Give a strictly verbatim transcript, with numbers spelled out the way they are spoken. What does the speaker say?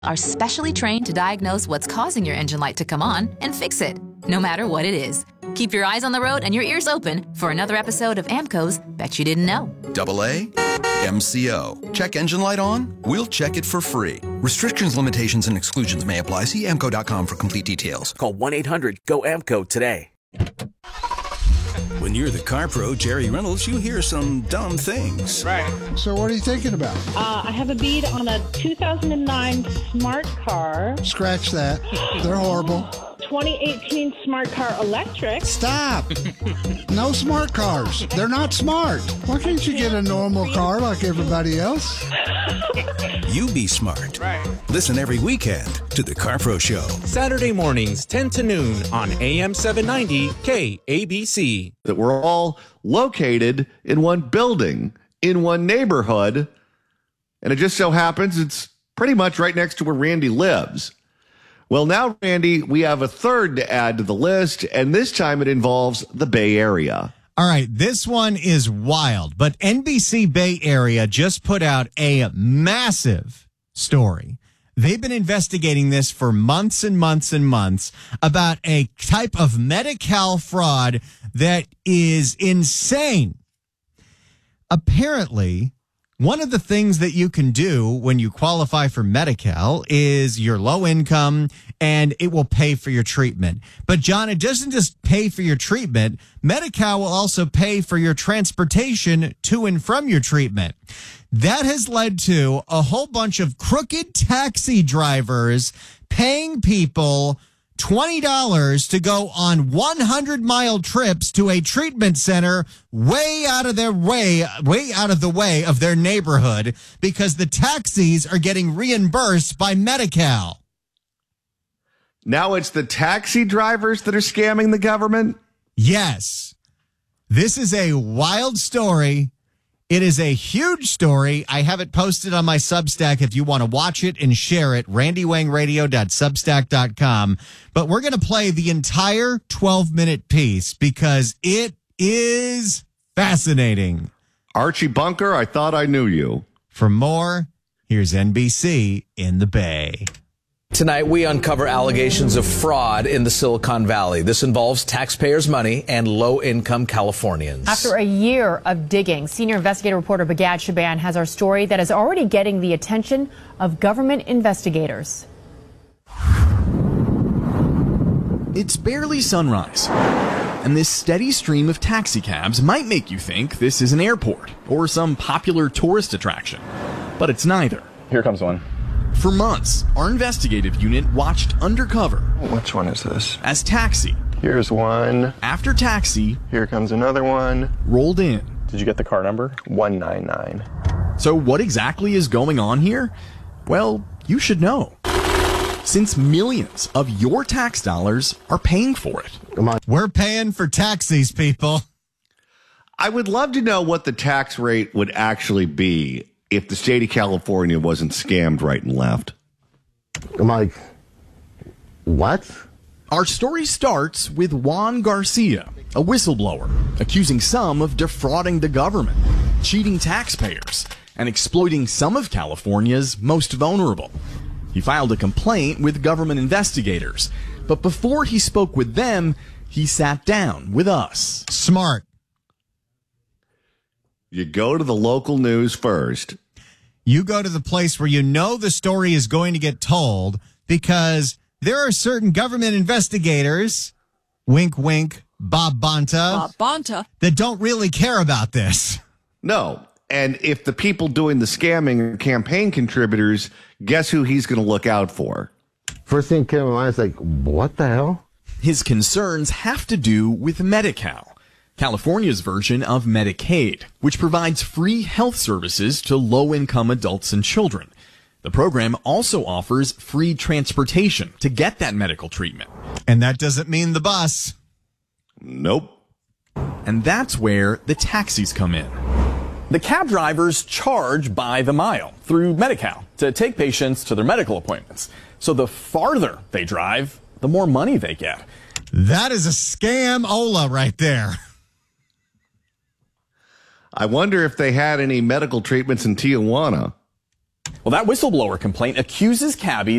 are specially trained to diagnose what's causing your engine light to come on and fix it, no matter what it is. Keep your eyes on the road and your ears open for another episode of AAMCO's Bet You Didn't Know. Double A, M C O. Check engine light on? We'll check it for free. Restrictions, limitations, and exclusions may apply. See A M C O dot com for complete details. Call one eight hundred G O A M C O today. When you're the car pro, Jerry Reynolds, you hear some dumb things. Right. So what are you thinking about? Uh, I have a bid on a two thousand nine Smart Car. Scratch that. They're horrible. twenty eighteen Smart Car Electric. Stop. No smart cars. They're not smart. Why can't you get a normal car like everybody else? You be smart. Right. Listen every weekend to the Car Pro Show. Saturday mornings, ten to noon on A M seven ninety K A B C. That we're all located in one building, in one neighborhood, and it just so happens it's pretty much right next to where Randy lives. Well, now, Randy, we have a third to add to the list, and this time it involves the Bay Area. All right, this one is wild, but N B C Bay Area just put out a massive story. They've been investigating this for months and months and months about a type of Medi-Cal fraud that is insane. Apparently, one of the things that you can do when you qualify for Medi-Cal is you're low income and it will pay for your treatment. But John, it doesn't just pay for your treatment. Medi-Cal will also pay for your transportation to and from your treatment. That has led to a whole bunch of crooked taxi drivers paying people twenty dollars to go on one hundred mile trips to a treatment center way out of their way, way out of the way of their neighborhood because the taxis are getting reimbursed by Medi-Cal. Now it's the taxi drivers that are scamming the government? Yes. This is a wild story. It is a huge story. I have it posted on my Substack if you want to watch it and share it, randy wang radio dot substack dot com. But we're going to play the entire twelve-minute piece because it is fascinating. Archie Bunker, I thought I knew you. For more, here's N B C in the Bay. Tonight, we uncover allegations of fraud in the Silicon Valley. This involves taxpayers' money and low-income Californians. After a year of digging, senior investigative reporter Bagad Shaban has our story that is already getting the attention of government investigators. It's barely sunrise, and this steady stream of taxicabs might make you think this is an airport or some popular tourist attraction, but it's neither. Here comes one. For months, our investigative unit watched undercover. Which one is this? As taxi. Here's one. After taxi. Here comes another one. Rolled in. Did you get the car number? one nine nine. So what exactly is going on here? Well, you should know. Since millions of your tax dollars are paying for it. Come on. We're paying for taxis, people. I would love to know what the tax rate would actually be if the state of California wasn't scammed right and left. I'm like, what? Our story starts with Juan Garcia, a whistleblower, accusing some of defrauding the government, cheating taxpayers, and exploiting some of California's most vulnerable. He filed a complaint with government investigators, but before he spoke with them, he sat down with us. Smart. You go to the local news first. You go to the place where you know the story is going to get told because there are certain government investigators, wink, wink, Bob Bonta, Bob Bonta, that don't really care about this. No. And if the people doing the scamming are campaign contributors, guess who he's going to look out for? First thing came to mind is like, what the hell? His concerns have to do with Medi-Cal, California's version of Medicaid, which provides free health services to low-income adults and children. The program also offers free transportation to get that medical treatment. And that doesn't mean the bus. Nope. And that's where the taxis come in. The cab drivers charge by the mile through Medi-Cal to take patients to their medical appointments. So the farther they drive, the more money they get. That is a scam-ola right there. I wonder if they had any medical treatments in Tijuana. Well, that whistleblower complaint accuses cabbies